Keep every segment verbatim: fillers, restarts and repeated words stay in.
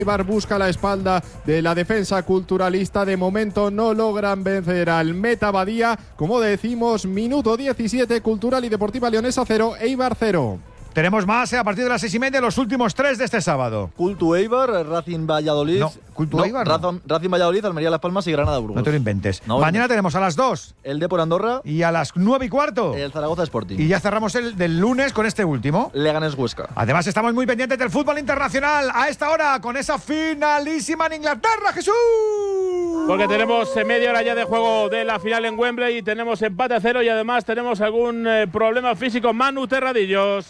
Eibar busca la espalda de la defensa culturalista. De momento no logran vencer al Meta Badía. Como decimos, minuto diecisiete, Cultural y Deportiva Leonesa cero, Eibar cero. Tenemos más eh, a partir de las seis y media, los últimos tres de este sábado. Cultu Eibar, Racing Valladolid. No, Cultu no, Eibar. No. Racing Valladolid, Almería Las Palmas y Granada Burgos. No te lo inventes. No, Mañana no. tenemos a las dos. El Depor Andorra. Y a las nueve y cuarto. El Zaragoza Sporting. Y ya cerramos el del lunes con este último. Leganés Huesca. Además, estamos muy pendientes del fútbol internacional a esta hora con esa finalísima en Inglaterra, Jesús. Porque tenemos media hora ya de juego de la final en Wembley y tenemos empate a cero y además tenemos algún eh, problema físico. Manu Terradillos.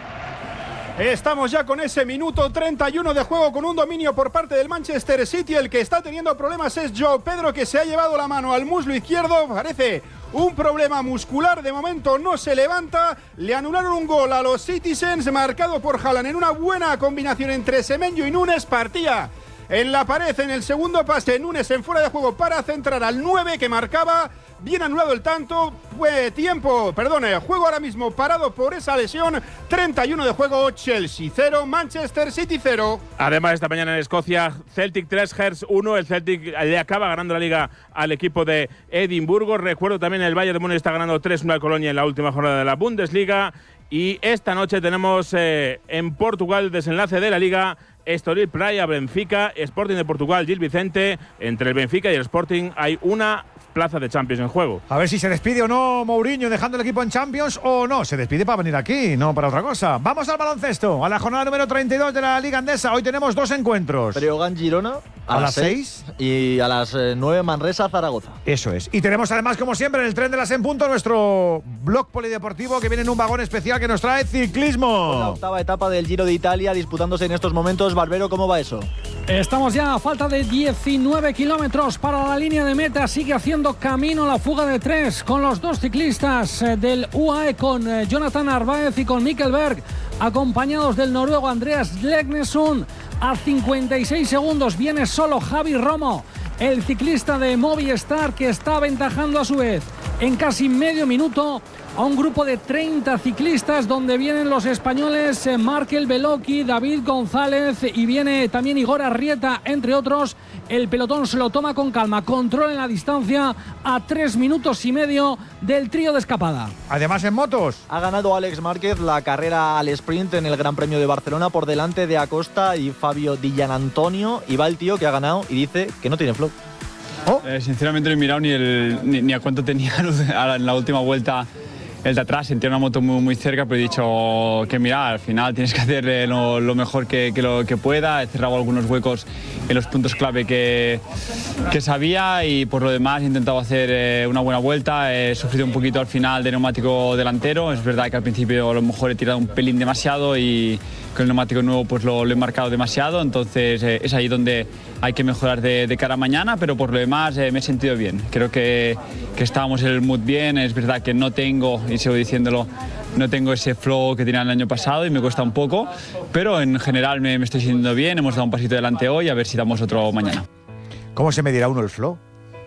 Estamos ya con ese minuto treinta y uno de juego con un dominio por parte del Manchester City. El que está teniendo problemas es Joao Pedro, que se ha llevado la mano al muslo izquierdo. Parece un problema muscular. De momento no se levanta. Le anularon un gol a los Citizens, marcado por Haaland en una buena combinación entre Semenyo y Núñez. Partía en la pared en el segundo pase. Núñez en fuera de juego para centrar al nueve que marcaba. Bien anulado el tanto, fue tiempo, perdón, juego ahora mismo parado por esa lesión. treinta y uno de juego, Chelsea cero, Manchester City cero. Además, esta mañana en Escocia, Celtic tres, Hearts uno. El Celtic le acaba ganando la liga al equipo de Edimburgo. Recuerdo también el Bayern de Múnich está ganando tres uno al Colonia en la última jornada de la Bundesliga. Y esta noche tenemos eh, en Portugal el desenlace de la liga. Estoril Praia, Benfica, Sporting de Portugal, Gil Vicente. Entre el Benfica y el Sporting hay una plaza de Champions en juego. A ver si se despide o no Mourinho dejando el equipo en Champions o no. Se despide para venir aquí, no para otra cosa. Vamos al baloncesto, a la jornada número treinta y dos de la Liga Andesa. Hoy tenemos dos encuentros. Breogán Girona a, a las seis y a las nueve Manresa Zaragoza. Eso es. Y tenemos además, como siempre, en el tren de las en punto, nuestro blog polideportivo que viene en un vagón especial que nos trae ciclismo. Con la octava etapa del Giro de Italia disputándose en estos momentos. Barbero, ¿cómo va eso? Estamos ya a falta de diecinueve kilómetros para la línea de meta. Sigue haciendo camino la fuga de tres con los dos ciclistas del U A E, con Jonathan Narváez y con Mikkel Berg, acompañados del noruego Andreas Legnesund. A cincuenta y seis segundos viene solo Javi Romo, el ciclista de Movistar, que está aventajando a su vez en casi medio minuto a un grupo de treinta ciclistas, donde vienen los españoles eh, Markel Beloki, David González, y viene también Igor Arrieta, entre otros. El pelotón se lo toma con calma, controla la distancia a tres minutos y medio del trío de escapada. Además, en motos ha ganado Alex Márquez la carrera al sprint en el Gran Premio de Barcelona por delante de Acosta y Fabio Di Gianantonio, y va el tío que ha ganado y dice que no tiene flow. Oh. Eh, sinceramente no he mirado ni, el, ni, ni a cuánto tenía en la última vuelta el de atrás. Sentía una moto muy, muy cerca, pero he dicho que mira, al final tienes que hacer lo, lo mejor que, que, lo, que pueda. He cerrado algunos huecos en los puntos clave que, que sabía, y por lo demás he intentado hacer eh, una buena vuelta. He sufrido un poquito al final de neumático delantero. Es verdad que al principio a lo mejor he tirado un pelín demasiado y con el neumático nuevo pues lo, lo he marcado demasiado. Entonces eh, es ahí donde hay que mejorar de, de cara a mañana, pero por lo demás eh, me he sentido bien. Creo que, que estábamos en el mood bien. Es verdad que no tengo, y sigo diciéndolo, no tengo ese flow que tenía el año pasado y me cuesta un poco, pero en general me, me estoy sintiendo bien. Hemos dado un pasito adelante hoy, a ver si damos otro mañana. ¿Cómo se medirá uno el flow?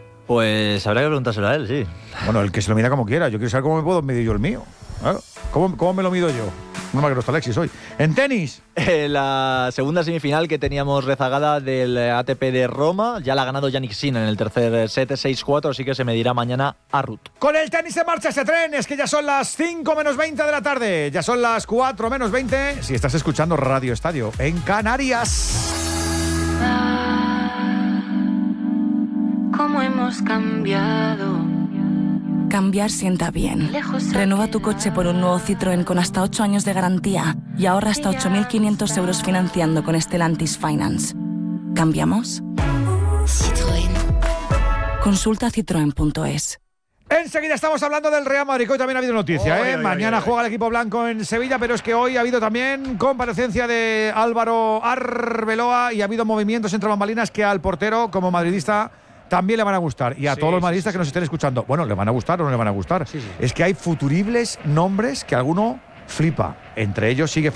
Pues habrá que preguntárselo a él, sí. Bueno, el que se lo mida como quiera. Yo quiero saber cómo me puedo medir yo el mío. ¿Claro? ¿Cómo, ¿Cómo me lo mido yo? No me que no está Alexis hoy. En tenis. Eh, la segunda semifinal que teníamos rezagada del A T P de Roma, ya la ha ganado Jannik Sinner en el tercer set, seis cuatro, así que se medirá mañana a Ruth. Con el tenis en marcha ese tren, es que ya son las cinco menos veinte de la tarde, ya son las cuatro menos veinte, si estás escuchando Radio Estadio en Canarias. ¿Cómo hemos cambiado? Cambiar sienta bien. Renueva tu coche por un nuevo Citroën con hasta ocho años de garantía y ahorra hasta ocho mil quinientos euros financiando con Stellantis Finance. ¿Cambiamos? Citroën. Consulta citroen punto es. Enseguida estamos hablando del Real Madrid, que hoy también ha habido noticia. Oy, ¿eh? oy, Mañana oy, oy. juega el equipo blanco en Sevilla, pero es que hoy ha habido también comparecencia de Álvaro Arbeloa y ha habido movimientos entre bambalinas que al portero, como madridista, también le van a gustar. Y a sí, todos los sí, madridistas sí, que nos estén escuchando, bueno, ¿le van a gustar o no le van a gustar? Sí, sí. Es que hay futuribles nombres que alguno flipa. Entre ellos sigue